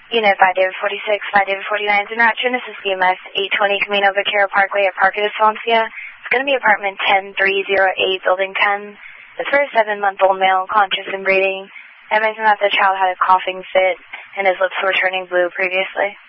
Unit 5 David 46, 5 David 49 is in route. Genesis BMS 820 Camino Vaquero Parkway at Parque de Valencia. It's going to be apartment 10308, building 10. It's for a 7-month-old male, conscious and breathing. Advising that the child had a coughing fit and his lips were turning blue previously.